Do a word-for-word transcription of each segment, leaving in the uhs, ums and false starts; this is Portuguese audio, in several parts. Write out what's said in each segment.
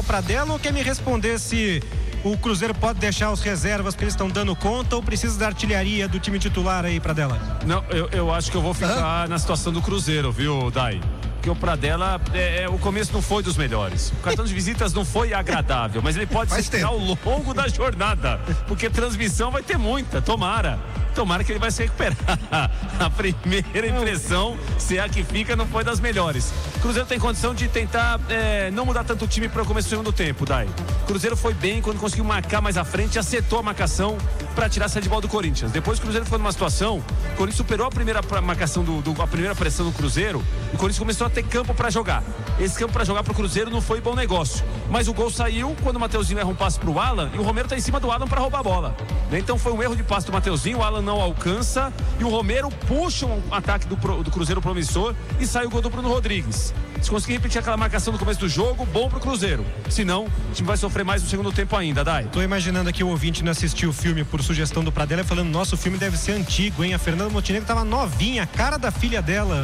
Pradella ou quer me responder se o Cruzeiro pode deixar os reservas que eles estão dando conta ou precisa da artilharia do time titular aí, Pradella? Não, eu, eu acho que eu vou ficar ah? na situação do Cruzeiro, viu, Dai? Porque o Pradella, é, é, o começo não foi dos melhores. O cartão de visitas não foi agradável, mas ele pode Faz ser tempo. ao longo da jornada, porque transmissão vai ter muita, tomara. Tomara que ele vai se recuperar. A primeira impressão, se é a que fica, não foi das melhores. Cruzeiro tem condição de tentar é, não mudar tanto o time para o começo do segundo tempo, Dai. Cruzeiro foi bem quando conseguiu marcar mais à frente, acertou a marcação para tirar a saída de bola do Corinthians. Depois o Cruzeiro ficou numa situação, o Corinthians superou a primeira marcação, do, do, a primeira pressão do Cruzeiro, e o Corinthians começou a ter campo para jogar. Esse campo para jogar para o Cruzeiro não foi bom negócio. Mas o gol saiu quando o Mateuzinho erra um passe para o Alan e o Romero está em cima do Alan para roubar a bola. Então foi um erro de passe do Mateuzinho, o Alan não alcança e o Romero puxa um ataque do, do Cruzeiro promissor e sai o gol do Bruno Rodrigues. Se conseguir repetir aquela marcação no começo do jogo, bom pro Cruzeiro. Se não, o time vai sofrer mais no segundo tempo ainda, Dai. Tô imaginando aqui o ouvinte não assistiu o filme por sugestão do Pradella falando, nossa, o filme deve ser antigo, hein? A Fernanda Montenegro tava novinha, a cara da filha dela.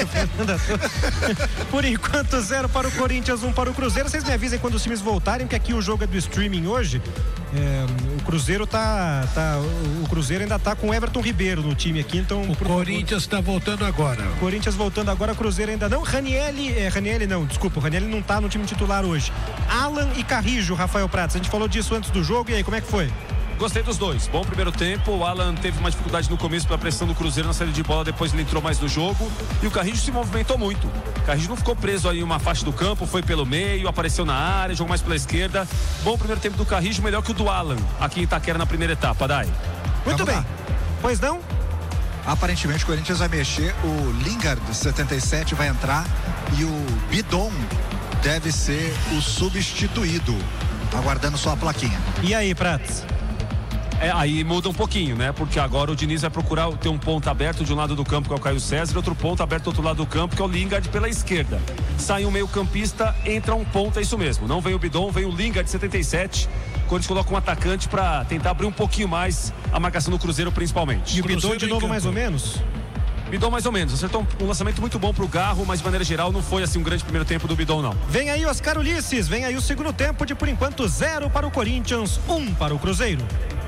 Por enquanto, zero para o Corinthians, um para o Cruzeiro. Vocês me avisem quando os times voltarem, que aqui o jogo é do streaming hoje. É, o Cruzeiro tá, tá o Cruzeiro ainda tá com o Everton Ribeiro no time aqui, então o Corinthians está voltando agora. O Corinthians voltando agora, o Cruzeiro ainda não. Ranielli, é, Ranielli não, desculpa, o Ranielli não tá no time titular hoje. Alan e Carrijo, Rafael Prats, a gente falou disso antes do jogo, e aí, como é que foi? Gostei dos dois, bom primeiro tempo. O Alan teve uma dificuldade no começo pela pressão do Cruzeiro na saída de bola, depois ele entrou mais no jogo e o Carrijo se movimentou muito. O Carrijo não ficou preso aí em uma faixa do campo, foi pelo meio, apareceu na área, jogou mais pela esquerda. Bom primeiro tempo do Carrijo, melhor que o do Alan aqui em Itaquera na primeira etapa, Dai. Muito bem, pois não? Aparentemente o Corinthians vai mexer, o Lingard setenta e sete vai entrar e o Bidon deve ser o substituído, aguardando só a plaquinha. E aí, Prats? É, aí muda um pouquinho, né? Porque agora o Diniz vai procurar ter um ponto aberto de um lado do campo, que é o Caio César, e outro ponto aberto do outro lado do campo, que é o Lingard pela esquerda. Sai um meio campista, entra um ponto, é isso mesmo. Não vem o Bidon, vem o Lingard setenta e sete, quando eles colocam um atacante para tentar abrir um pouquinho mais a marcação do Cruzeiro, principalmente. E o Bidon de novo mais ou menos? Bidon mais ou menos, acertou um, um lançamento muito bom pro Garro, mas de maneira geral não foi assim um grande primeiro tempo do Bidon, não. Vem aí Oscar Ulisses, vem aí o segundo tempo de por enquanto zero para o Corinthians, um para o Cruzeiro.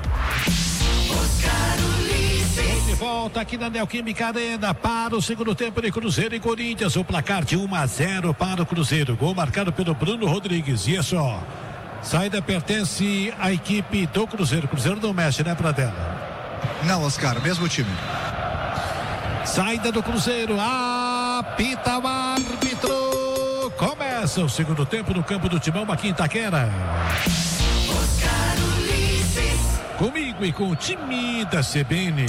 De volta aqui na Neoquímica Arena para o segundo tempo de Cruzeiro e Corinthians, o placar de um a zero para o Cruzeiro, gol marcado pelo Bruno Rodrigues. E é só, saída pertence à equipe do Cruzeiro. Cruzeiro não mexe, né, Pradella? Não, Oscar, mesmo time. Saída do Cruzeiro, apita o árbitro. Começa o segundo tempo no campo do Timão aqui em Itaquera. Comigo e com o time da C B N.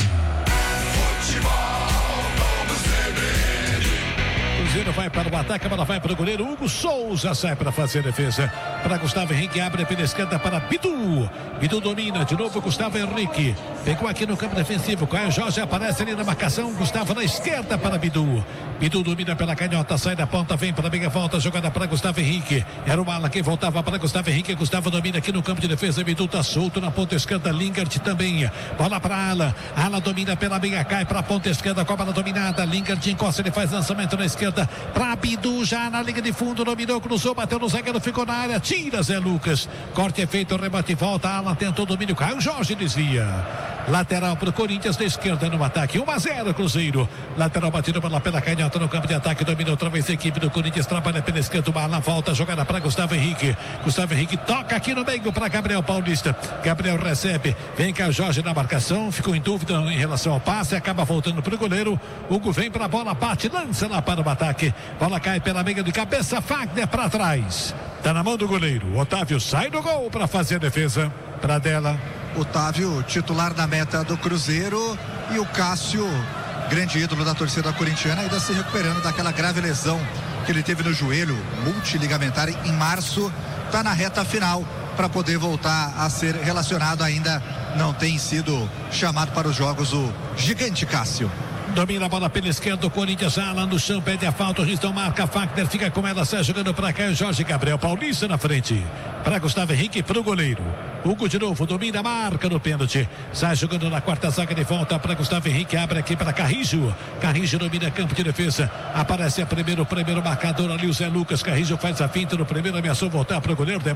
Cruzeiro vai para o ataque, a bola vai para o goleiro Hugo Souza, sai para fazer a defesa. Para Gustavo Henrique, abre pela esquerda para Bidu. Bidu domina, de novo Gustavo Henrique. Pegou aqui no campo defensivo, Caio Jorge aparece ali na marcação, Gustavo na esquerda para Bidu. Bidu domina pela canhota, sai da ponta, vem para a meia volta, jogada para Gustavo Henrique. Era o Alan quem voltava para Gustavo Henrique, Gustavo domina aqui no campo de defesa, Bidu tá solto na ponta esquerda, Lingard também. Bola para Alan, Alan domina pela meia, cai para a ponta esquerda, com a bola dominada, Lingard encosta, ele faz lançamento na esquerda, para Bidu já na linha de fundo, dominou, cruzou, bateu no zagueiro, ficou na área, tira Zé Lucas, corte é feito, rebate e volta, Alan tentou domínio, Caio Jorge desvia. Lateral para o Corinthians, da esquerda no ataque, um a zero Cruzeiro, lateral batido pela, pela canhota no campo de ataque, domina outra vez a equipe do Corinthians, trabalha pela esquerda, uma na volta, jogada para Gustavo Henrique, Gustavo Henrique toca aqui no meio para Gabriel Paulista, Gabriel recebe, vem Caio Jorge na marcação, ficou em dúvida em relação ao passe, acaba voltando para o goleiro, Hugo vem para a bola, bate, lança lá para o ataque, bola cai pela meia de cabeça, Fagner para trás, tá na mão do goleiro, Otávio sai do gol para fazer a defesa, Pradella. Otávio, titular da meta do Cruzeiro, e o Cássio, grande ídolo da torcida corintiana, ainda se recuperando daquela grave lesão que ele teve no joelho, multiligamentar, em março, está na reta final para poder voltar a ser relacionado, ainda não tem sido chamado para os jogos o gigante Cássio. Domina a bola pela esquerda, o Corinthians, Alan no chão, pede a falta, o Ristão marca, Fagner fica com ela, sai jogando para cá, Jorge Gabriel Paulista na frente, para Gustavo Henrique, para o goleiro, Hugo de novo, domina, marca no pênalti, sai jogando na quarta zaga de volta para Gustavo Henrique, abre aqui para Carrijo, Carrijo domina campo de defesa, aparece a primeiro, primeiro marcador ali o Zé Lucas, Carrijo faz a finta no primeiro, ameaçou voltar para o goleiro,